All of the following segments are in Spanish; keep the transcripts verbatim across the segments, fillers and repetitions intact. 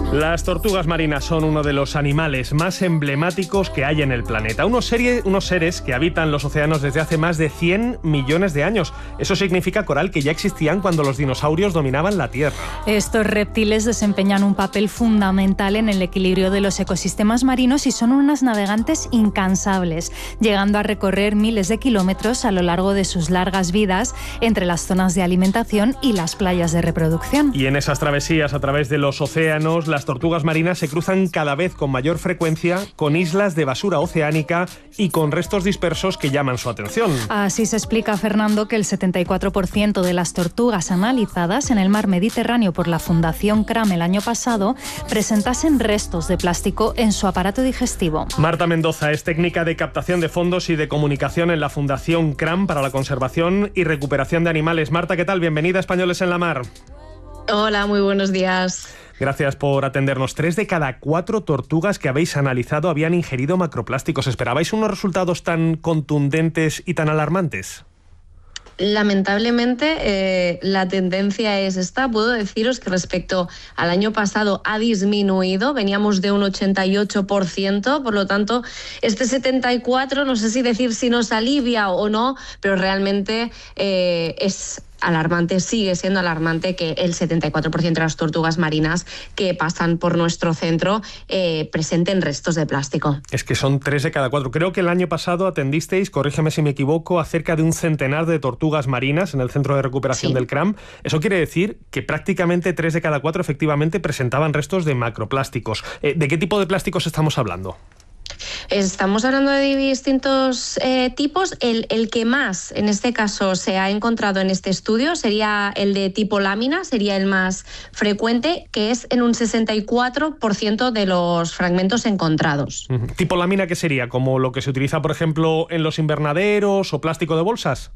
Las tortugas marinas son uno de los animales más emblemáticos que hay en el planeta. Unos, serie, unos seres que habitan los océanos desde hace más de cien millones de años. Eso significa, Coral, que ya existían cuando los dinosaurios dominaban la Tierra. Estos reptiles desempeñan un papel fundamental en el equilibrio de los ecosistemas marinos y son unas navegantes incansables, llegando a recorrer miles de kilómetros a lo largo de sus largas vidas entre las zonas de alimentación y las playas de reproducción. Y en esas travesías a través de los océanos, las tortugas marinas se cruzan cada vez con mayor frecuencia con islas de basura oceánica y con restos dispersos que llaman su atención. Así se explica, Fernando, que el setenta y cuatro por ciento de las tortugas analizadas en el mar Mediterráneo por la Fundación CRAM el año pasado presentasen restos de plástico en su aparato digestivo. Marta Mendoza es técnica de captación de fondos y de comunicación en la Fundación CRAM para la conservación y recuperación de animales. Marta, ¿qué tal? Bienvenida a Españoles en la Mar. Hola, muy buenos días. Gracias por atendernos. Tres de cada cuatro tortugas que habéis analizado habían ingerido macroplásticos. ¿Esperabais unos resultados tan contundentes y tan alarmantes? Lamentablemente, eh, la tendencia es esta. Puedo deciros que respecto al año pasado ha disminuido. Veníamos de un ochenta y ocho por ciento, por lo tanto, este setenta y cuatro por ciento, no sé si decir si nos alivia o no, pero realmente eh, es alarmante, sigue siendo alarmante que el setenta y cuatro por ciento de las tortugas marinas que pasan por nuestro centro eh, presenten restos de plástico. Es que son tres de cada cuatro. Creo que el año pasado atendisteis, corrígeme si me equivoco, a cerca de un centenar de tortugas marinas en el centro de recuperación sí. del CRAM. Eso quiere decir que prácticamente tres de cada cuatro efectivamente presentaban restos de macroplásticos. Eh, ¿De qué tipo de plásticos estamos hablando? Estamos hablando de distintos eh, tipos. El, el que más, en este caso, se ha encontrado en este estudio sería el de tipo lámina, sería el más frecuente, que es en un sesenta y cuatro por ciento de los fragmentos encontrados. Uh-huh. ¿Tipo lámina qué sería? ¿Como lo que se utiliza, por ejemplo, en los invernaderos o plástico de bolsas?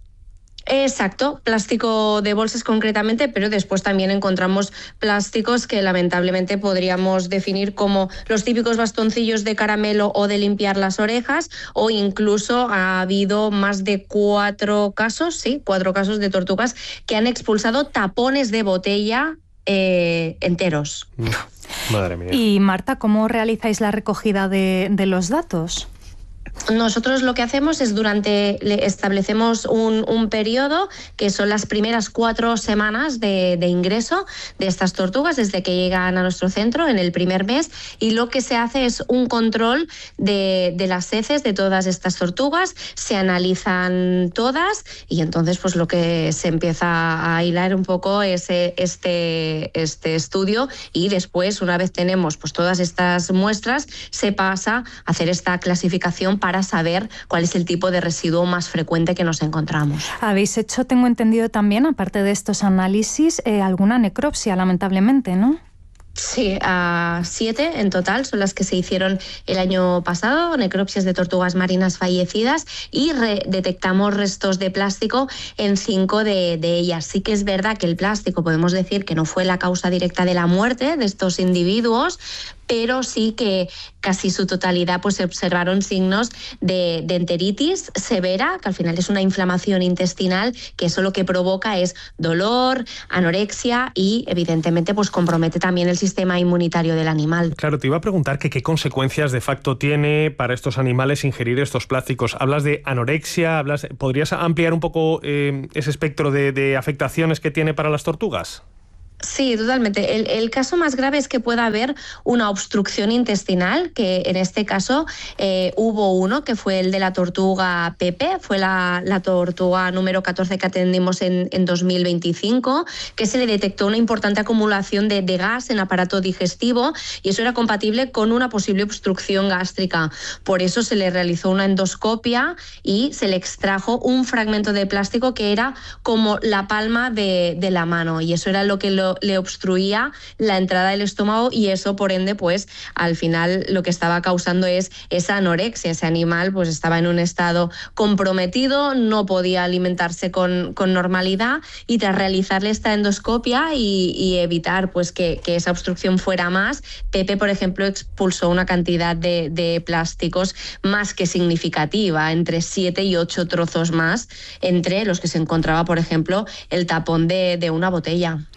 Exacto, plástico de bolsas concretamente, pero después también encontramos plásticos que lamentablemente podríamos definir como los típicos bastoncillos de caramelo o de limpiar las orejas, o incluso ha habido más de cuatro casos, sí, cuatro casos de tortugas que han expulsado tapones de botella eh, enteros. Madre mía. Y Marta, ¿cómo realizáis la recogida de, de los datos? Nosotros lo que hacemos es durante, establecemos un, un periodo que son las primeras cuatro semanas de, de ingreso de estas tortugas desde que llegan a nuestro centro en el primer mes, y lo que se hace es un control de, de las heces de todas estas tortugas, se analizan todas y entonces pues lo que se empieza a hilar un poco es este, este estudio, y después, una vez tenemos pues todas estas muestras, se pasa a hacer esta clasificación para saber cuál es el tipo de residuo más frecuente que nos encontramos. Habéis hecho, tengo entendido también, aparte de estos análisis, eh, alguna necropsia, lamentablemente, ¿no? Sí, a siete en total son las que se hicieron el año pasado, necropsias de tortugas marinas fallecidas, y re- detectamos restos de plástico en cinco de, de ellas. Sí que es verdad que el plástico podemos decir que no fue la causa directa de la muerte de estos individuos, pero sí que casi su totalidad pues se observaron signos de, de enteritis severa, que al final es una inflamación intestinal, que eso lo que provoca es dolor, anorexia y evidentemente pues compromete también el sistema inmunitario del animal. Claro, te iba a preguntar que qué consecuencias de facto tiene para estos animales ingerir estos plásticos. Hablas de anorexia, hablas, ¿podrías ampliar un poco eh, ese espectro de, de afectaciones que tiene para las tortugas? Sí, totalmente. El, el caso más grave es que pueda haber una obstrucción intestinal, que en este caso eh, hubo uno, que fue el de la tortuga Pepe, fue la, la tortuga número catorce que atendimos en, en dos mil veinticinco, que se le detectó una importante acumulación de, de gas en aparato digestivo, y eso era compatible con una posible obstrucción gástrica. Por eso se le realizó una endoscopia y se le extrajo un fragmento de plástico que era como la palma de, de la mano, y eso era lo que lo le obstruía la entrada del estómago, y eso por ende pues al final lo que estaba causando es esa anorexia. Ese animal pues estaba en un estado comprometido, no podía alimentarse con, con normalidad, y tras realizarle esta endoscopia y, y evitar pues que, que esa obstrucción fuera más, Pepe por ejemplo expulsó una cantidad de, de plásticos más que significativa, entre siete y ocho trozos más, entre los que se encontraba por ejemplo el tapón de, de una botella. Marta,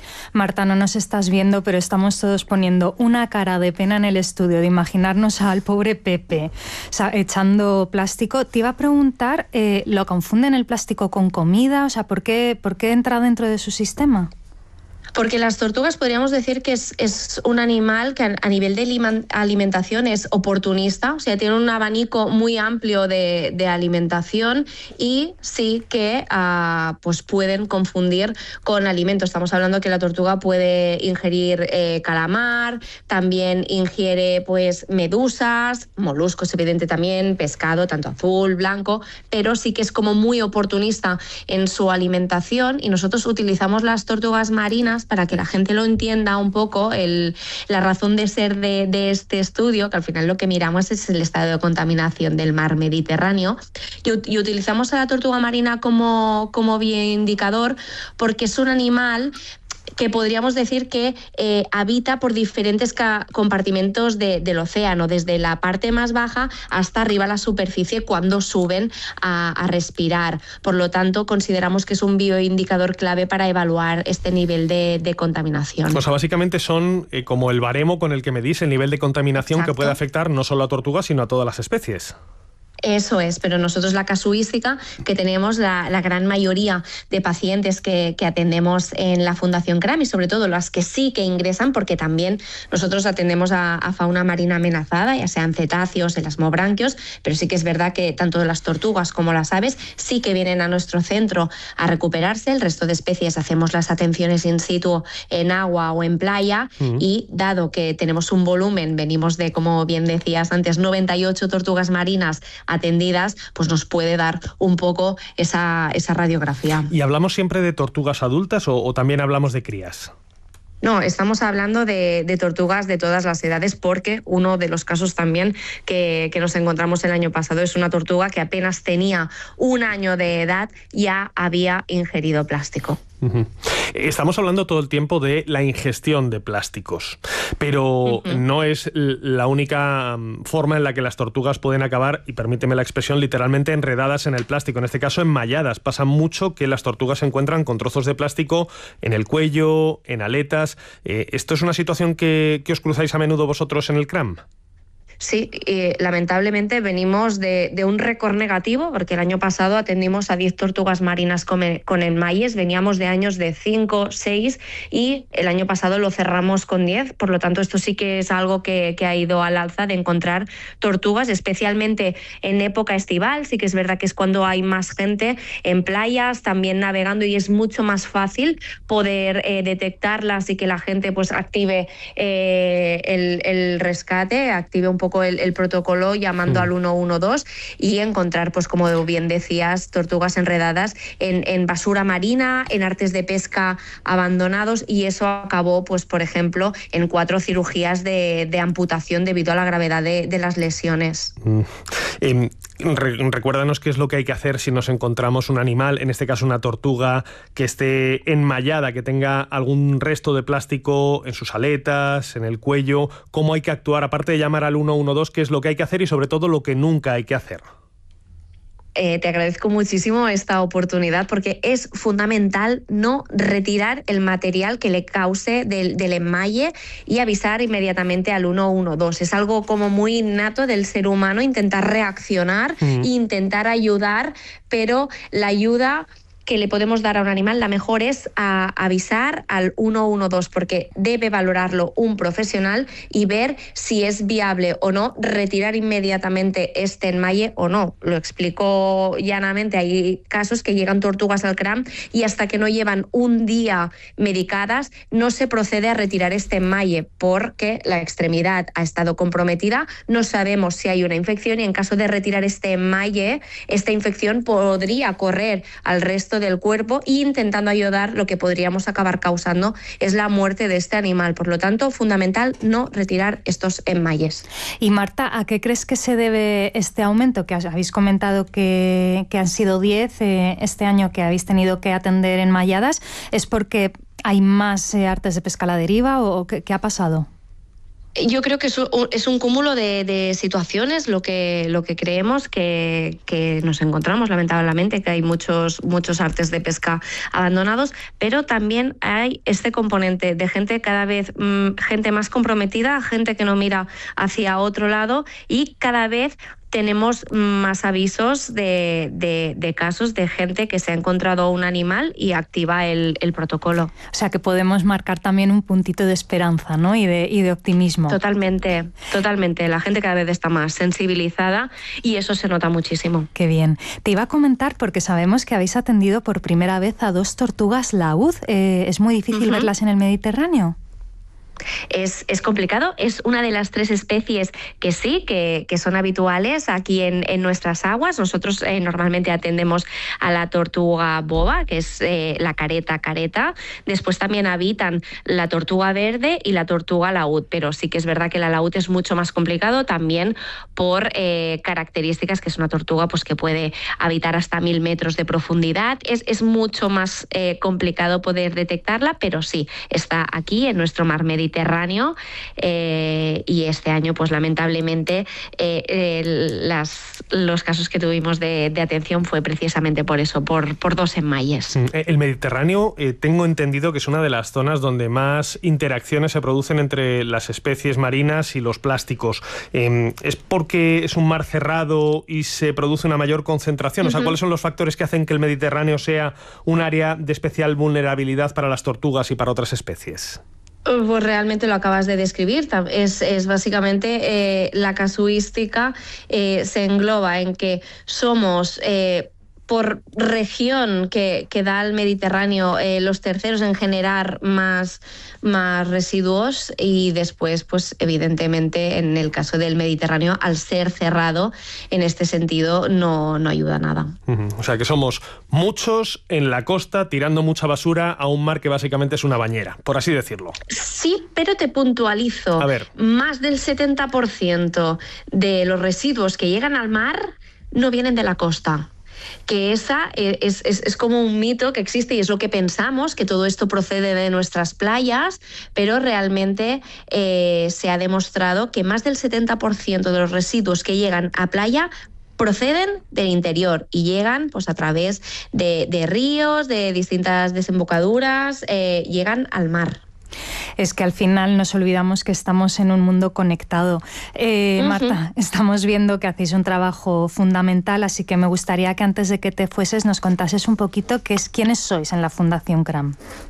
Marta, no nos estás viendo, pero estamos todos poniendo una cara de pena en el estudio de imaginarnos al pobre Pepe, o sea, echando plástico. Te iba a preguntar, eh, ¿lo confunden el plástico con comida? O sea, ¿por qué, por qué entra dentro de su sistema? Porque las tortugas podríamos decir que es, es un animal que a, a nivel de alimentación es oportunista, o sea, tiene un abanico muy amplio de, de alimentación y sí que uh, pues pueden confundir con alimentos. Estamos hablando que la tortuga puede ingerir eh, calamar, también ingiere pues medusas, moluscos evidente también, pescado, tanto azul, blanco, pero sí que es como muy oportunista en su alimentación y nosotros utilizamos las tortugas marinas para que la gente lo entienda un poco, el, la razón de ser de, de este estudio, que al final lo que miramos es el estado de contaminación del mar Mediterráneo, y, y utilizamos a la tortuga marina como, como bioindicador porque es un animal que podríamos decir que eh, habita por diferentes compartimentos de, del océano, desde la parte más baja hasta arriba a la superficie cuando suben a, a respirar. Por lo tanto, consideramos que es un bioindicador clave para evaluar este nivel de, de contaminación. O sea, básicamente son eh, como el baremo con el que medís el nivel de contaminación. Exacto. Que puede afectar no solo a tortugas, sino a todas las especies. Eso es, pero nosotros la casuística que tenemos, la, la gran mayoría de pacientes que, que atendemos en la Fundación CRAM y sobre todo las que sí que ingresan, porque también nosotros atendemos a, a fauna marina amenazada, ya sean cetáceos, elasmobranquios, pero sí que es verdad que tanto las tortugas como las aves sí que vienen a nuestro centro a recuperarse. El resto de especies hacemos las atenciones in situ en agua o en playa uh-huh. y dado que tenemos un volumen, venimos de, como bien decías antes, noventa y ocho tortugas marinas atendidas, pues nos puede dar un poco esa, esa radiografía. ¿Y hablamos siempre de tortugas adultas o, o también hablamos de crías? No, estamos hablando de, de tortugas de todas las edades porque uno de los casos también que, que nos encontramos el año pasado es una tortuga que apenas tenía un año de edad ya había ingerido plástico. Uh-huh. Estamos hablando todo el tiempo de la ingestión de plásticos, pero uh-huh. no es la única forma en la que las tortugas pueden acabar, y permíteme la expresión, literalmente enredadas en el plástico, en este caso enmalladas. Pasa mucho que las tortugas se encuentran con trozos de plástico en el cuello, en aletas. Eh, ¿Esto es una situación que, que os cruzáis a menudo vosotros en el CRAM? Sí, eh, lamentablemente venimos de, de un récord negativo porque el año pasado atendimos a diez tortugas marinas con, con enmayes, veníamos de años de cinco, seis y el año pasado lo cerramos con diez, por lo tanto esto sí que es algo que, que ha ido al alza de encontrar tortugas, especialmente en época estival. Sí que es verdad que es cuando hay más gente en playas también navegando y es mucho más fácil poder eh, detectarlas y que la gente pues active eh, el, el rescate, active un poco poco el, el protocolo llamando mm. al uno uno dos y encontrar, pues como bien decías, tortugas enredadas en, en basura marina, en artes de pesca abandonados, y eso acabó, pues por ejemplo, en cuatro cirugías de, de amputación debido a la gravedad de, de las lesiones. Mm. Eh, re, recuérdanos qué es lo que hay que hacer si nos encontramos un animal, en este caso una tortuga, que esté enmallada, que tenga algún resto de plástico en sus aletas, en el cuello. ¿Cómo hay que actuar, aparte de llamar al uno uno dos, qué es lo que hay que hacer y sobre todo lo que nunca hay que hacer? Eh, te agradezco muchísimo esta oportunidad porque es fundamental no retirar el material que le cause del, del enmalle y avisar inmediatamente al uno uno dos. Es algo como muy innato del ser humano intentar reaccionar mm. e intentar ayudar, pero la ayuda que le podemos dar a un animal, la mejor es a avisar al uno uno dos porque debe valorarlo un profesional y ver si es viable o no retirar inmediatamente este enmalle o no. Lo explico llanamente, hay casos que llegan tortugas al CRAM y hasta que no llevan un día medicadas no se procede a retirar este enmalle porque la extremidad ha estado comprometida, no sabemos si hay una infección y en caso de retirar este enmalle, esta infección podría correr al resto del cuerpo e intentando ayudar lo que podríamos acabar causando es la muerte de este animal. Por lo tanto, fundamental no retirar estos enmayes. Y Marta, ¿a qué crees que se debe este aumento? Que habéis comentado que, que han sido diez eh, este año que habéis tenido que atender enmalladas. ¿Es porque hay más eh, artes de pesca a la deriva o qué, qué ha pasado? Yo creo que es un cúmulo de, de situaciones lo que, lo que creemos que, que nos encontramos, lamentablemente, que hay muchos, muchos artes de pesca abandonados, pero también hay este componente de gente cada vez, mmm, gente más comprometida, gente que no mira hacia otro lado y cada vez tenemos más avisos de, de, de casos de gente que se ha encontrado un animal y activa el, el protocolo. O sea que podemos marcar también un puntito de esperanza, ¿no? y, de, y de optimismo. Totalmente, totalmente. La gente cada vez está más sensibilizada y eso se nota muchísimo. Qué bien. Te iba a comentar, porque sabemos que habéis atendido por primera vez a dos tortugas laúd. Eh, ¿Es muy difícil uh-huh. verlas en el Mediterráneo? Es, es complicado, es una de las tres especies que sí, que, que son habituales aquí en, en nuestras aguas. Nosotros eh, normalmente atendemos a la tortuga boba, que es eh, la careta careta. Después también habitan la tortuga verde y la tortuga laúd, pero sí que es verdad que la laúd es mucho más complicado también por eh, características, que es una tortuga pues, que puede habitar hasta mil metros de profundidad. Es, es mucho más eh, complicado poder detectarla, pero sí, está aquí en nuestro mar Mediterráneo. Mediterráneo eh, y este año pues lamentablemente eh, eh, las, los casos que tuvimos de, de atención fue precisamente por eso, por, por dos enmayes. El Mediterráneo eh, tengo entendido que es una de las zonas donde más interacciones se producen entre las especies marinas y los plásticos. Eh, ¿Es porque es un mar cerrado y se produce una mayor concentración? Uh-huh. O sea, ¿cuáles son los factores que hacen que el Mediterráneo sea un área de especial vulnerabilidad para las tortugas y para otras especies? Pues realmente lo acabas de describir. Es, es básicamente eh, la casuística eh, se engloba en que somos eh, por región que, que da al Mediterráneo eh, los terceros en generar más, más residuos y después, pues evidentemente en el caso del Mediterráneo, al ser cerrado, en este sentido no, no ayuda a nada. Uh-huh. O sea que somos muchos en la costa tirando mucha basura a un mar que básicamente es una bañera, por así decirlo. Sí, pero te puntualizo. A ver. Más del setenta por ciento de los residuos que llegan al mar no vienen de la costa. Que esa es, es, es como un mito que existe y es lo que pensamos, que todo esto procede de nuestras playas, pero realmente eh, se ha demostrado que más del setenta por ciento de los residuos que llegan a playa proceden del interior y llegan pues a través de, de ríos, de distintas desembocaduras, eh, llegan al mar. Es que al final nos olvidamos que estamos en un mundo conectado. Eh, uh-huh. Marta, estamos viendo que hacéis un trabajo fundamental, así que me gustaría que antes de que te fueses nos contases un poquito qué es, quiénes sois en la Fundación CRAM.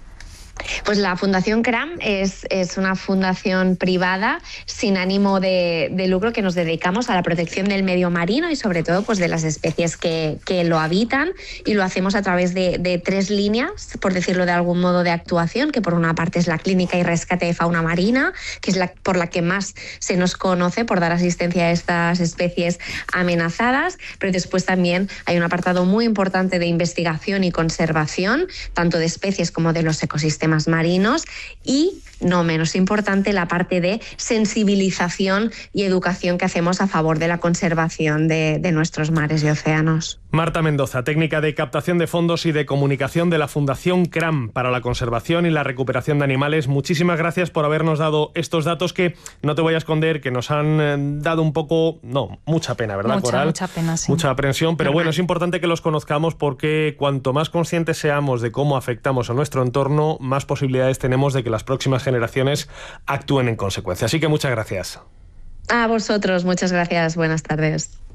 Pues la Fundación CRAM es, es una fundación privada sin ánimo de, de lucro que nos dedicamos a la protección del medio marino y sobre todo pues, de las especies que, que lo habitan, y lo hacemos a través de, de tres líneas, por decirlo de algún modo, de actuación, que por una parte es la clínica y rescate de fauna marina, que es la por la que más se nos conoce por dar asistencia a estas especies amenazadas, pero después también hay un apartado muy importante de investigación y conservación, tanto de especies como de los ecosistemas marinos, y no menos importante la parte de sensibilización y educación que hacemos a favor de la conservación de, de nuestros mares y océanos. Marta Mendoza, técnica de captación de fondos y de comunicación de la Fundación CRAM para la conservación y la recuperación de animales. Muchísimas gracias por habernos dado estos datos que, no te voy a esconder, que nos han dado un poco, no, mucha pena, ¿verdad, mucha, Coral? Mucha pena, sí. Mucha aprensión, pero bueno, es importante que los conozcamos porque cuanto más conscientes seamos de cómo afectamos a nuestro entorno, más posibilidades tenemos de que las próximas generaciones actúen en consecuencia. Así que muchas gracias. A vosotros, muchas gracias. Buenas tardes.